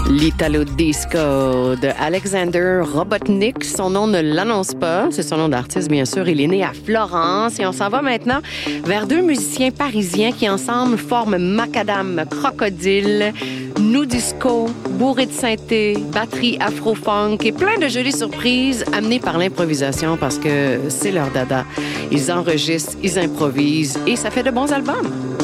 L'Italo Disco de Alexander Robotnik. Son nom ne l'annonce pas. C'est son nom d'artiste, bien sûr. Il est né à Florence. Et on s'en va maintenant vers deux musiciens parisiens qui, ensemble, forment Macadam Crocodile, Nu Disco, bourré de synthé, batterie afro-funk et plein de jolies surprises amenées par l'improvisation parce que c'est leur dada. Ils enregistrent, ils improvisent et ça fait de bons albums.